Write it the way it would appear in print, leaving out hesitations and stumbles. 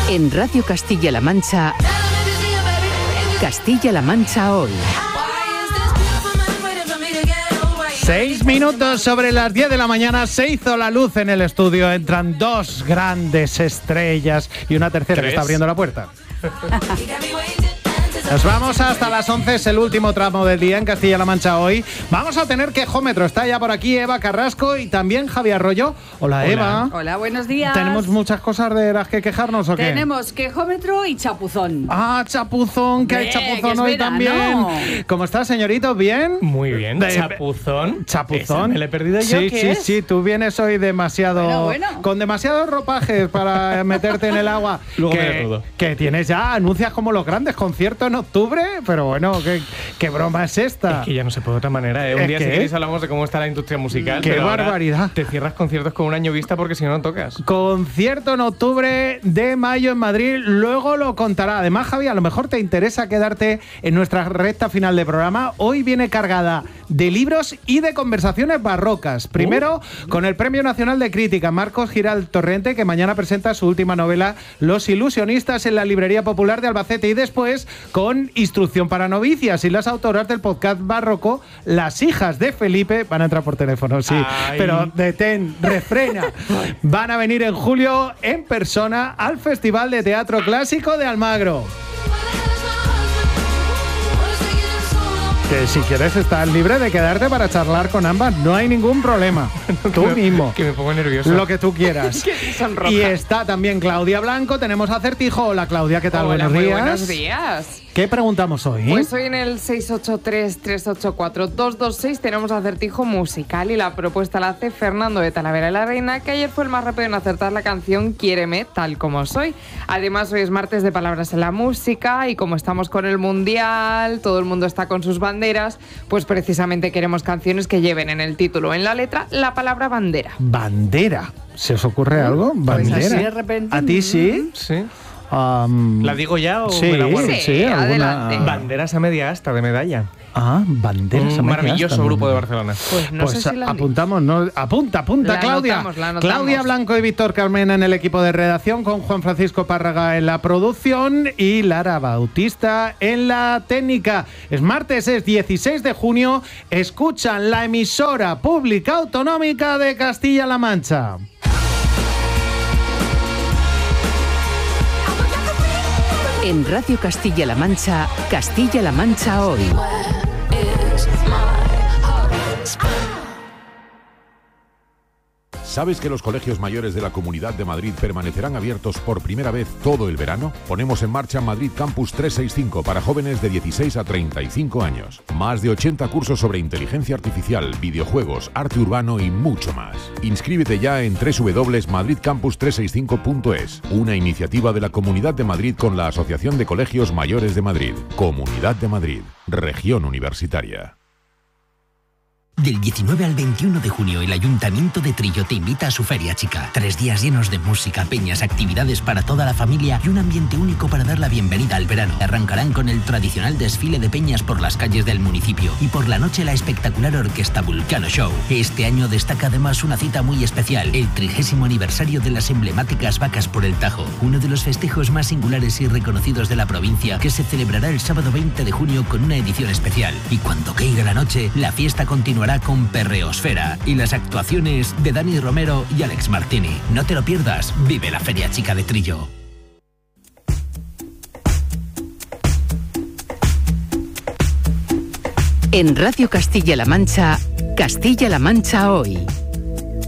En Radio Castilla-La Mancha, Castilla-La Mancha hoy. 6 minutos sobre las 10 de la mañana, se hizo la luz en el estudio, entran dos grandes estrellas y una tercera que está abriendo la puerta. Nos vamos hasta las 11, es el último tramo del día en Castilla-La Mancha hoy. Vamos a tener quejómetro, está ya por aquí Eva Carrasco y también Javier Arroyo. Hola Eva. Hola, buenos días. ¿Tenemos muchas cosas de las que quejarnos o qué? Tenemos quejómetro y chapuzón. Ah, chapuzón, que hay chapuzón hoy también. ¿Cómo estás, señorito? ¿Bien? Muy bien. ¿Chapuzón? ¿Chapuzón? ¿Me lo he perdido yo? Sí, tú vienes hoy demasiado... Bueno. Con demasiados ropajes para meterte en el agua. Luego me desnudo. Que tienes ya, anuncias como los grandes conciertos en octubre, pero bueno, ¿qué broma es esta? Es que ya no se puede de otra manera, ¿eh? Un día si queréis hablamos de cómo está la industria musical. ¡Qué pero barbaridad! Te cierras conciertos con un año vista porque si no, no tocas. Concierto en octubre de mayo en Madrid, luego lo contará. Además, Javi, a lo mejor te interesa quedarte en nuestra recta final de programa. Hoy viene cargada de libros y de conversaciones barrocas. Primero, con el Premio Nacional de Crítica, Marcos Giral Torrente, que mañana presenta su última novela, Los Ilusionistas, en la Librería Popular de Albacete. Y después, con Instrucción para Novicias y las autoras del podcast barroco, Las Hijas de Felipe, van a entrar por teléfono, sí. Ay. Pero detén, refrena. Van a venir en julio en persona al Festival de Teatro Clásico de Almagro. Que si quieres estás libre de quedarte para charlar con ambas, no hay ningún problema. Tú mismo. Que me pongo nervioso. Lo que tú quieras. Y está también Claudia Blanco, tenemos acertijo. Hola Claudia, ¿qué tal? Hola, buenos días. muy buenos días. ¿Qué preguntamos hoy? Pues hoy en el 683-384-226 tenemos acertijo musical y la propuesta la hace Fernando de Talavera la Reina, que ayer fue el más rápido en acertar la canción Quiéreme tal como soy. Además, hoy es martes de palabras en la música y como estamos con el Mundial, todo el mundo está con sus banderas, pues precisamente queremos canciones que lleven en el título, en la letra, la palabra bandera. Bandera. ¿Se os ocurre algo? Bandera. Pues así de repente. ¿A ti sí? Sí. ¿La digo ya o sí, me la guardo? Sí, alguna... adelante. Banderas a media asta de medalla. Ah, banderas. Un maravilloso grupo de Barcelona. Pues no sé si la apuntamos, ¿no? Apunta, La Claudia. anotamos. Claudia Blanco y Víctor Carmena en el equipo de redacción, con Juan Francisco Párraga en la producción y Lara Bautista en la técnica. Es martes, es 16 de junio. Escuchan la emisora pública autonómica de Castilla-La Mancha. En Radio Castilla-La Mancha, Castilla-La Mancha hoy. ¿Sabes que los colegios mayores de la Comunidad de Madrid permanecerán abiertos por primera vez todo el verano? Ponemos en marcha Madrid Campus 365 para jóvenes de 16 a 35 años. Más de 80 cursos sobre inteligencia artificial, videojuegos, arte urbano y mucho más. Inscríbete ya en www.madridcampus365.es, una iniciativa de la Comunidad de Madrid con la Asociación de Colegios Mayores de Madrid. Comunidad de Madrid, región universitaria. Del 19 al 21 de junio, el Ayuntamiento de Trillo te invita a su Feria Chica. 3 días llenos de música, peñas, actividades para toda la familia y un ambiente único para dar la bienvenida al verano. Arrancarán con el tradicional desfile de peñas por las calles del municipio y por la noche la espectacular orquesta Vulcano Show. Este año destaca además una cita muy especial, el 30º aniversario de las emblemáticas Vacas por el Tajo, uno de los festejos más singulares y reconocidos de la provincia, que se celebrará el sábado 20 de junio con una edición especial. Y cuando caiga la noche, la fiesta continuará con Perreosfera y las actuaciones de Dani Romero y Alex Martini. No te lo pierdas, vive la Feria Chica de Trillo. En Radio Castilla-La Mancha, Castilla-La Mancha hoy.